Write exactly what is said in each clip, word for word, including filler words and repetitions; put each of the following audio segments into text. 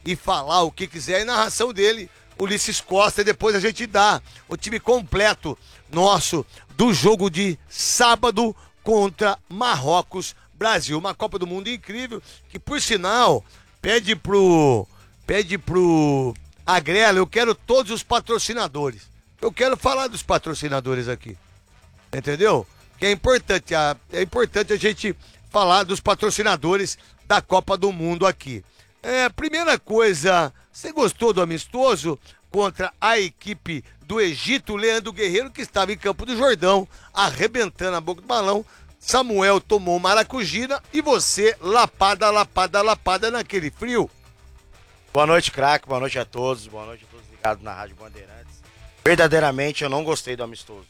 e falar o que quiser, e narração dele, Ulisses Costa, e depois a gente dá o time completo nosso do jogo de sábado contra Marrocos, Brasil. Uma Copa do Mundo incrível, que por sinal, pede pro, pede pro Agrela, eu quero todos os patrocinadores. Eu quero falar dos patrocinadores aqui, entendeu? Que é importante, é importante a gente falar dos patrocinadores da Copa do Mundo aqui. É, primeira coisa, você gostou do amistoso contra a equipe do Egito? Leandro Guerreiro, que estava em Campo do Jordão, arrebentando a boca do balão. Samuel tomou maracujina e você, lapada, lapada, lapada naquele frio. Boa noite, craque, boa noite a todos, boa noite a todos ligados na Rádio Bandeirantes. Verdadeiramente eu não gostei do amistoso.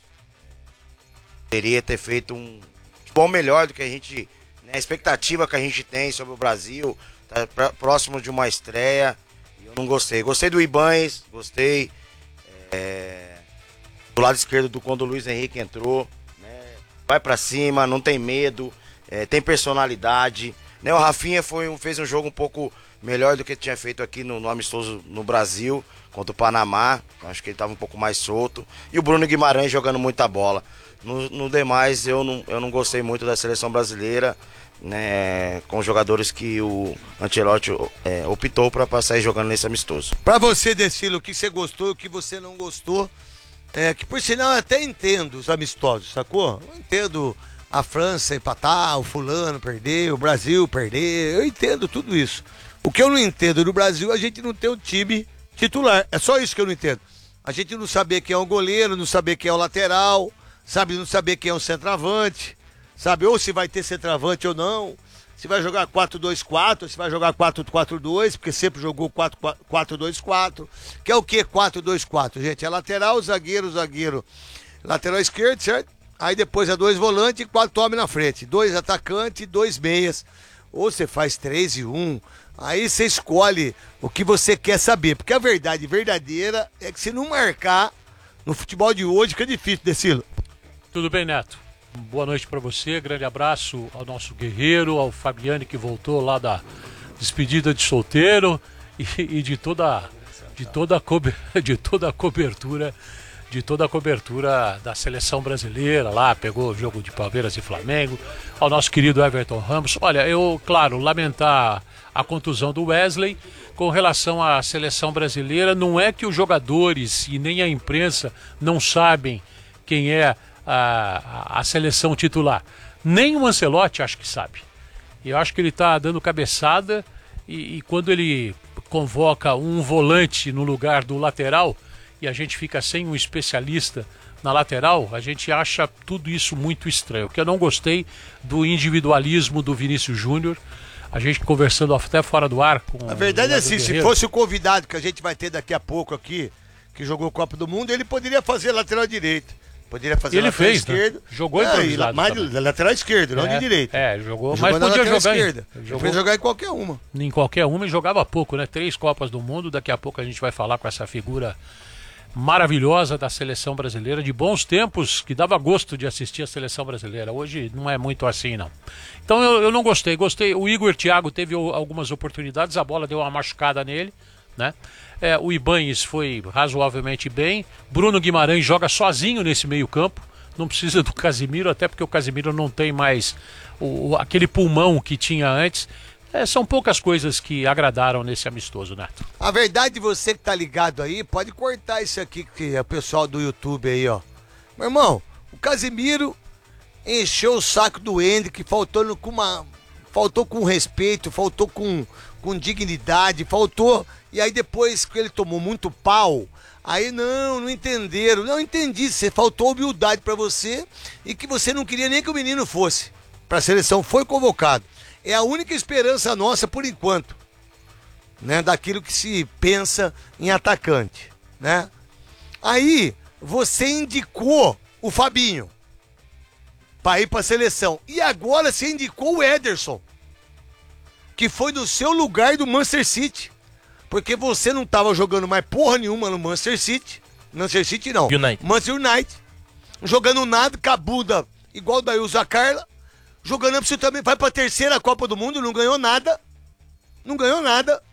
Poderia ter feito um futebol melhor do que a gente, né, a expectativa que a gente tem sobre o Brasil, tá pra, próximo de uma estreia, e eu não gostei. Gostei do Ibanez, gostei é, do lado esquerdo do quando o Luiz Henrique entrou, né, vai pra cima, não tem medo, é, tem personalidade, né, o Rafinha foi um, fez um jogo um pouco melhor do que tinha feito aqui no, no amistoso no Brasil, contra o Panamá, acho que ele estava um pouco mais solto, e o Bruno Guimarães jogando muita bola. No, no demais, eu não, eu não gostei muito da seleção brasileira, né, com os jogadores que o Ancelotti é, optou para passar jogando nesse amistoso. Pra você, Decilo, o que você gostou e o que você não gostou, é que por sinal eu até entendo os amistosos, sacou? Eu entendo a França empatar, o fulano perder, o Brasil perder, eu entendo tudo isso. O que eu não entendo no Brasil, a gente não tem um time titular, é só isso que eu não entendo. A gente não saber quem é o goleiro, não saber quem é o lateral, sabe, não saber quem é o centroavante, sabe, ou se vai ter centroavante ou não, se vai jogar quatro dois quatro, se vai jogar quatro quatro dois, porque sempre jogou quatro dois quatro, que é o que quatro dois quatro, gente? É lateral, zagueiro, zagueiro, lateral esquerdo, certo? Aí depois é dois volantes e quatro homens na frente, dois atacantes e dois meias, ou você faz três e um, aí você escolhe o que você quer saber, porque a verdade verdadeira é que se não marcar no futebol de hoje, que é difícil, Decilo. Tudo bem, Neto? Boa noite para você, grande abraço ao nosso guerreiro, ao Fabiane que voltou lá da despedida de solteiro e, e de toda de toda a co- de toda a cobertura de toda a cobertura da seleção brasileira lá, pegou o jogo de Palmeiras e Flamengo, ao nosso querido Everton Ramos. Olha, eu, claro, lamentar a contusão do Wesley. Com relação à seleção brasileira, não é que os jogadores e nem a imprensa não sabem quem é A, a seleção titular. Nem o Ancelotti acho que sabe. Eu acho que ele está dando cabeçada e, e quando ele convoca um volante no lugar do lateral e a gente fica sem um especialista na lateral, a gente acha tudo isso muito estranho. O que eu não gostei do individualismo do Vinícius Júnior, a gente conversando até fora do ar com a verdade é assim, Guerreiro. Se fosse o convidado que a gente vai ter daqui a pouco aqui, que jogou Copa do Mundo, ele poderia fazer lateral direito. Poderia fazer ele lateral fez, esquerdo. Né? Jogou é, improvisado mais também. lateral esquerdo, não é, de direito. É, jogou, jogou mas na podia lateral jogar esquerda. Em, jogou... jogar em qualquer uma. Em qualquer uma e jogava pouco, né? Três Copas do Mundo, daqui a pouco a gente vai falar com essa figura maravilhosa da seleção brasileira, de bons tempos, que dava gosto de assistir a seleção brasileira. Hoje não é muito assim, não. Então eu, eu não gostei. Gostei. O Igor Thiago teve algumas oportunidades, a bola deu uma machucada nele, né? É, o Ibanez foi razoavelmente bem. Bruno Guimarães joga sozinho nesse meio campo. Não precisa do Casimiro, até porque o Casimiro não tem mais o, aquele pulmão que tinha antes. É, são poucas coisas que agradaram nesse amistoso, Neto. A verdade, você que tá ligado aí, pode cortar isso aqui, que é o pessoal do YouTube aí, ó. Meu irmão, o Casimiro encheu o saco do Hendrick, faltou com uma... faltou com respeito, faltou com, com dignidade, faltou... E aí depois que ele tomou muito pau, aí não, não entenderam. Não entendi, você faltou humildade pra você e que você não queria nem que o menino fosse pra seleção, foi convocado. É a única esperança nossa por enquanto, né, daquilo que se pensa em atacante, né? Aí você indicou o Fabinho pra ir pra seleção e agora você indicou o Ederson, que foi do seu lugar do Manchester City, porque você não tava jogando mais porra nenhuma no Manchester City, Manchester City não, United. Manchester United, jogando nada, cabuda igual da Ilza Carla, jogando pra você também, vai pra terceira Copa do Mundo, não ganhou nada, não ganhou nada,